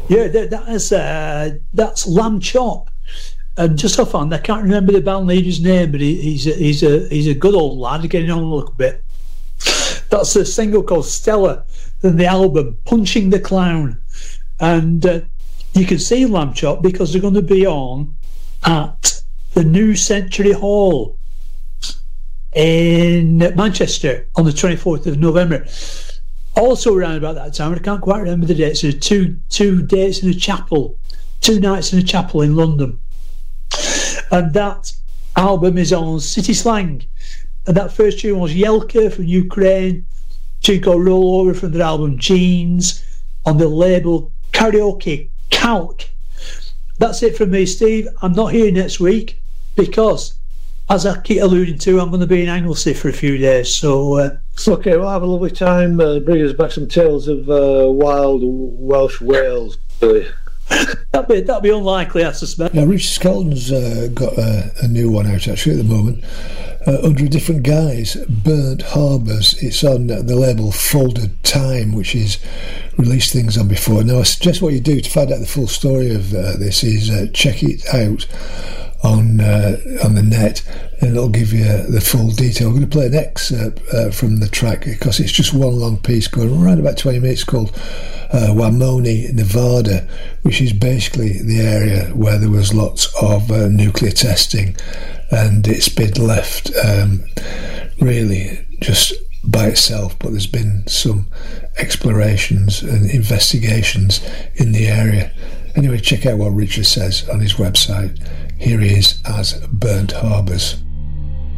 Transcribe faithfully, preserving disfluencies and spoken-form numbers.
Yeah, that, that is, uh, that's Lamb Chop. And just off on, I can't remember the band leader's name, but he, he's, a, he's, a, he's a good old lad, getting on a little bit. That's a single called Stella, then the album Punching the Clown. And uh, you can see Lamb Chop because they're going to be on at the New Century Hall in Manchester on the twenty-fourth of November. Also around about that time, I can't quite remember the dates, there's two, two dates in a chapel, two nights in a chapel in London. And that album is on City Slang. And that first tune was Yelka from Ukraine, a tune called Roll Over from their album Jeans, on the label Karaoke Calc. That's it from me, Steve. I'm not here next week because, as I keep alluding to, I'm going to be in Anglesey for a few days. So, uh, okay, well, have a lovely time. Uh, bring us back some tales of uh, wild Welsh Wales. Really. that'd be that'd be unlikely, I suspect. Now, Richard Skelton's uh, got a, a new one out actually at the moment. Uh, under a different guise, Burnt Harbours. It's on the label Folded Time, which is released things on before. Now, I suggest what you do to find out the full story of uh, this is uh, check it out on uh, on the net, and it'll give you the full detail. I'm going to play an excerpt uh, from the track because it's just one long piece going around about twenty minutes, called uh, Wamoni, Nevada, which is basically the area where there was lots of uh, nuclear testing, and it's been left um, really just by itself, but there's been some explorations and investigations in the area. Anyway, check out what Richard says on his website. Here he is as Burnt Harbours.